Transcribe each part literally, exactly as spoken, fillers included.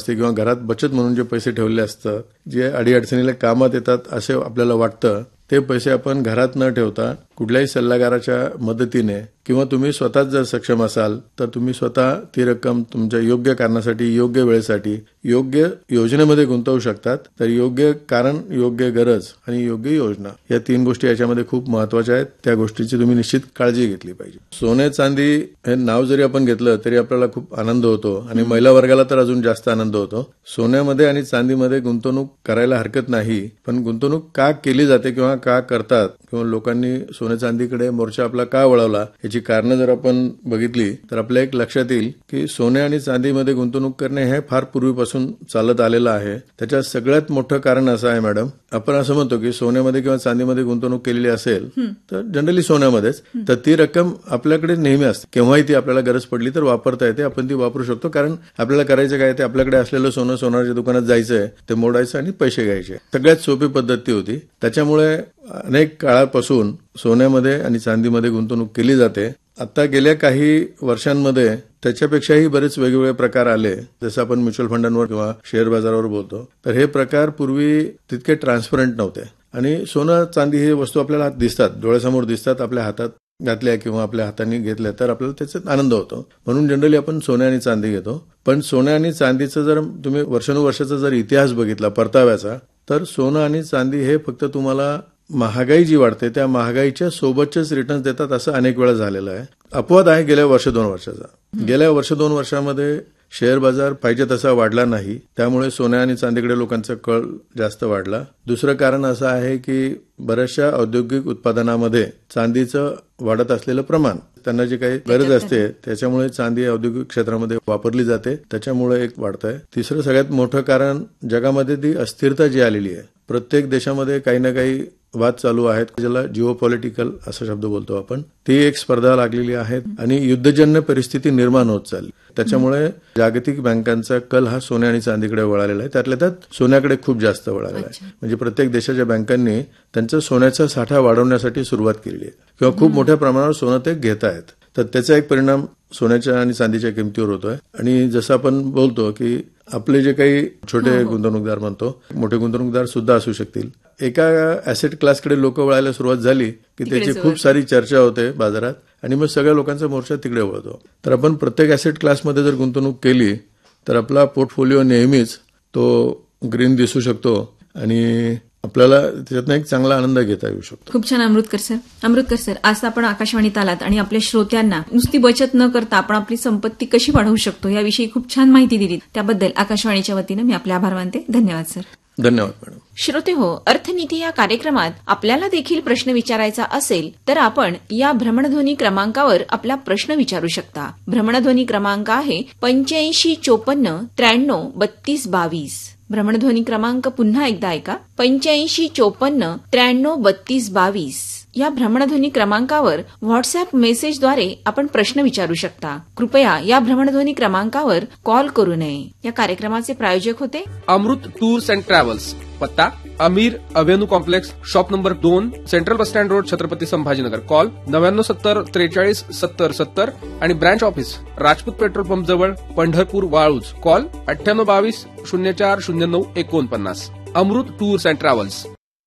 असते किंवा घरात बचत म्हणून जे पैसे ठेवले असतात, जे अडीअडचणीला कामात येतात असे आपल्याला वाटतं, ते पैसे आपण घरात न ठेवता कुठल्याही सल्लागाराच्या मदतीने किंवा तुम्ही स्वतःच जर सक्षम असाल तर तुम्ही स्वतः ती रक्कम तुमच्या योग्य कारणासाठी, योग्य वेळेसाठी, योग्य योजनेमध्ये गुंतवू शकतात. तर योग्य कारण, योग्य गरज आणि योग्य योजना या तीन गोष्टी याच्यामध्ये खूप महत्वाच्या आहेत. त्या गोष्टीची तुम्ही निश्चित काळजी घेतली पाहिजे. सोने चांदी हे नाव जरी आपण घेतलं तरी आपल्याला खूप आनंद होतो आणि महिला वर्गाला तर अजून जास्त आनंद होतो. सोन्यामध्ये आणि चांदीमध्ये गुंतवणूक करायला हरकत नाही, पण गुंतवणूक का केली जाते किंवा का करतात किंवा लोकांनी सोने चांदीकडे मोर्चा आपला का वळवला याची कारणं जर आपण बघितली तर आपल्या एक लक्षात येईल की सोने आणि चांदीमध्ये गुंतवणूक करणे हे फार पूर्वीपासून चालत आलेलं आहे. त्याच्यात सगळ्यात मोठं कारण असं आहे मॅडम, आपण असं म्हणतो की सोन्यामध्ये किंवा चांदीमध्ये गुंतवणूक केलेली असेल तर जनरली सोन्यामध्येच, तर ती रक्कम आपल्याकडे नेहमी असते. केव्हाही ती आपल्याला गरज पडली तर वापरता येते, आपण ती वापरू शकतो. कारण आपल्याला करायचं काय, ते आपल्याकडे असलेलं सोनं सोनाराच्या दुकानात जायचंय, ते मोडायचं आणि पैसे घ्यायचे. सगळ्यात सोपी पद्धत ती होती. त्याच्यामुळे अनेक काळापासून सोन्यामध्ये आणि चांदीमध्ये गुंतवणूक केली जाते. आता गेल्या काही वर्षांमध्ये त्याच्यापेक्षाही बरेच वेगवेगळे प्रकार आले, जसं आपण म्युच्युअल फंडांवर किंवा शेअर बाजारावर बोलतो. तर हे प्रकार पूर्वी तितके ट्रान्सपरंट नव्हते आणि सोनं चांदी हे वस्तू आपल्याला दिसतात, डोळ्यासमोर दिसतात, आपल्या हातात घातल्या किंवा आपल्या हाताने घेतल्या तर आपल्याला त्याचा आनंद होतो. म्हणून जनरली आपण सोने आणि चांदी घेतो. पण सोने आणि चांदीचं जर तुम्ही वर्षानुवर्षाचा जर इतिहास बघितला परताव्याचा, तर सोनं आणि चांदी हे फक्त तुम्हाला महागाई जी वाढते त्या महागाईच्या सोबतचेच रिटर्न्स देतात, असं अनेक वेळा झालेलं आहे. अपवाद आहे गेल्या वर्ष दोन वर्षाचा. गेल्या वर्ष दोन वर्षामध्ये शेअर बाजार पाहिजे तसा वाढला नाही, त्यामुळे सोन्या आणि चांदीकडे लोकांचा कल जास्त वाढला. दुसरं कारण असं आहे की बऱ्याचशा औद्योगिक उत्पादनामध्ये चांदीचं वाढत असलेलं प्रमाण, त्यांना जी काही गरज असते त्याच्यामुळे चांदी औद्योगिक क्षेत्रामध्ये वापरली जाते, त्याच्यामुळे एक वाढत आहे. तिसरं सगळ्यात मोठं कारण जगामध्ये ती अस्थिरता जी आलेली आहे. प्रत्येक देशामध्ये काही ना काही वाद चालू आहेत, ज्याला जिओ पॉलिटिकल असा शब्द बोलतो आपण. ती एक स्पर्धा लागलेली आहे आणि युद्धजन्य परिस्थिती निर्माण होत चालली. त्याच्यामुळे जागतिक बँकांचा कल हा सोन्या आणि चांदीकडे वळालेला आहे. त्यातल्या त्यात सोन्याकडे खूप जास्त वळालेला आहे. म्हणजे प्रत्येक देशाच्या बँकांनी त्यांचा सोन्याचा साठा वाढवण्यासाठी सुरुवात केली आहे किंवा खूप मोठ्या प्रमाणावर सोनं ते घेत आहेत. तर त्याचा एक परिणाम सोन्याच्या आणि चांदीच्या किमतीवर होतोय. आणि जसं आपण बोलतो की आपले जे काही छोटे गुंतवणूकदार म्हणतो, मोठे गुंतवणूकदार सुद्धा असू शकतील, एका ऍसेट क्लासकडे लोक वळायला सुरुवात झाली की त्याची खूप सारी चर्चा होते बाजारात आणि मग सगळ्या लोकांचा मोर्चा तिकडे वळतो. तर आपण प्रत्येक ऍसेट क्लासमध्ये जर गुंतवणूक केली तर आपला पोर्टफोलिओ नेहमीच तो ग्रीन दिसू शकतो आणि आपल्याला त्याच्यातनं एक चांगला आनंद घेता येऊ शकतो. खूप छान अमृतकर सर. अमृतकर सर, आज आपण आकाशवाणीत आलात आणि आपल्या श्रोत्यांना नुसती बचत न करता आपण आपली संपत्ती कशी वाढवू शकतो याविषयी खूप छान माहिती दिली. त्याबद्दल आकाशवाणीच्या वतीनं मी आपले आभार मानते. धन्यवाद सर. धन्यवाद मॅडम. श्रोते हो, अर्थनीती या कार्यक्रमात आपल्याला देखील प्रश्न विचारायचा असेल तर आपण या भ्रमणध्वनी क्रमांकावर आपला प्रश्न विचारू शकता. भ्रमणध्वनी क्रमांक आहे पंच्याऐंशी चोपन्न त्र्याण्णव बत्तीस बावीस. भ्रमणध्वनी क्रमांक पुन्हा एकदा ऐका, पंच्याऐंशी चोपन्न त्र्याण्णव बत्तीस बावीस. या भ्रमणध्वनी क्रमांकावर व्हॉट्सअप मेसेजद्वारे आपण प्रश्न विचारू शकता. कृपया या भ्रमणध्वनी क्रमांकावर कॉल करू नये. या कार्यक्रमाचे प्रायोजक होते अमृत टूर्स अँड ट्रॅव्हल्स. पत्ता अमीर अव्हेन्यू कॉम्प्लेक्स, शॉप नंबर दोन, central bus stand road, Chhatrapati Sambhajinagar. Call नव्याण्णव सत्तर त्रेचाळीस सत्तर सत्तर आणि branch office Rajput petrol pump जवळ, पंढरपूर, वाळूज. कॉल अठ्ठ्याण्णव बावीस शून्य चार शून्य नऊ एकोणपन्नास. अमृत टूर्स अँड ट्रॅव्हल्स.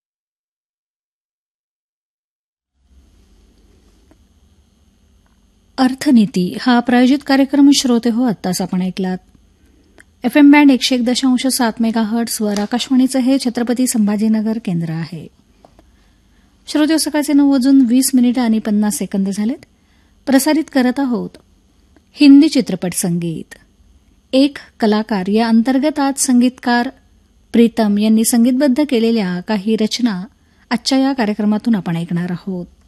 अर्थनीती हा प्रायोजित कार्यक्रम श्रोते हो आत्ताच आपण ऐकलात. एफ एम बँड एकशे एक दशांश सात मेगा हर्ट्सवर आकाशवाणीचं हे छत्रपती संभाजीनगर केंद्र आहे. श्रोते, सकाळचे नऊ वाजून वीस मिनिटं आणि पन्नास सेकंद झालेत. प्रसारित करत आहोत हिंदी चित्रपट संगीत. एक कलाकार या अंतर्गत आज संगीतकार प्रीतम यांनी संगीतबद्ध केलेल्या काही रचना आजच्या या कार्यक्रमातून आपण ऐकणार आहोत.